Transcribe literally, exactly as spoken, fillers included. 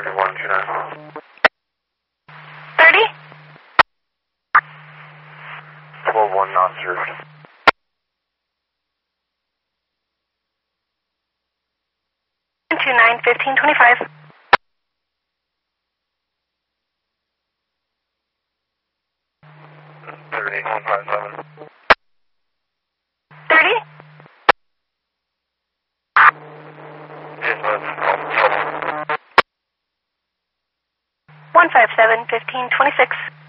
thirty-one two nine. thirty? twelve one not served. two nine fifteen twenty-five. thirty one five seven. thirty? Yes, that's one five seven fifteen twenty-six.